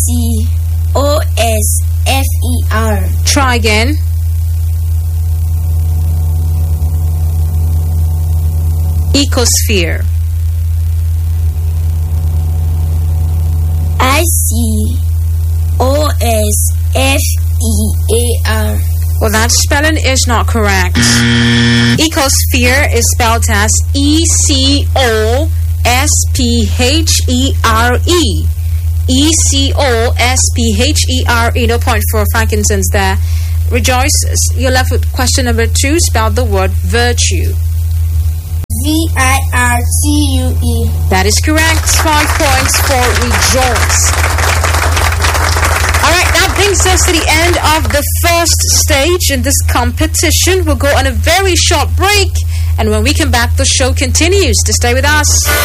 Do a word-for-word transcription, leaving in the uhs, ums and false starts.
C O S F E R. Try again. Ecosphere. I C O S F E A R. Well, that spelling is not correct. Ecosphere is spelled as E C O S P H E R E. E C O S P H E R E. No point for Frankincense there. Rejoice, you're left with question number two. Spell the word virtue. V I R T U E. That is correct. Five points for Rejoice. All right, that brings us to the end of the first stage in this competition. We'll go on a very short break, and when we come back, the show continues. To stay with us.